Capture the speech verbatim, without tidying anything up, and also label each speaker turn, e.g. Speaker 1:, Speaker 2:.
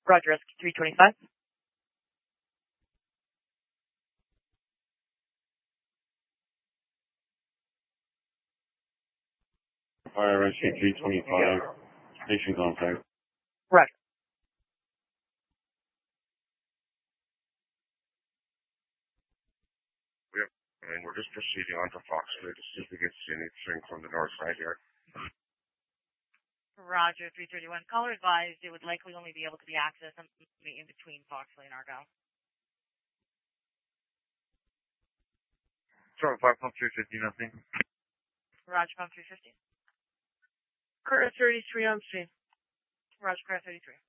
Speaker 1: Roger, Rescue three twenty-five.
Speaker 2: Fire Rescue three twenty-five, station contact.
Speaker 1: Roger.
Speaker 3: Yep, I mean, we're just proceeding onto Foxley to see if we get anything from the north side here.
Speaker 1: Roger, three thirty-one. Caller advised it would likely only be able to be accessed in between Foxley and Argyle.
Speaker 3: Sorry, five pump three fifty, nothing.
Speaker 1: Roger, pump three fifty.
Speaker 4: Car thirty-three on scene.
Speaker 1: Roger, car thirty-three.